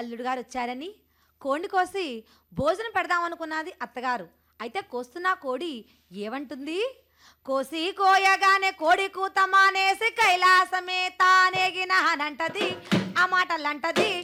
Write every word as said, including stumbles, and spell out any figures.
అల్లుడు గారు వచ్చారని కోడిని కోసి భోజనం పెడదామనుకున్నది అత్తగారు. అయితే కోస్తున్న కోడి ఏమంటుంది? కోసి కోయగానే కోడి కూత మానేసి కైలాసమే తానేగిన అనంటది. ఆ మాటలంటది.